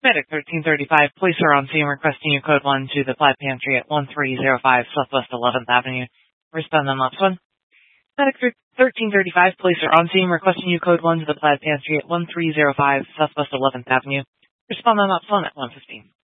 Medic 1335, police are on scene requesting you code 1 to the Plaid Pantry at 1305 Southwest 11th Avenue. Respond on Ops 1. Medic 1335, police are on scene requesting you code 1 to the Plaid Pantry at 1305 Southwest 11th Avenue. Respond on Ops 1 at 1:15.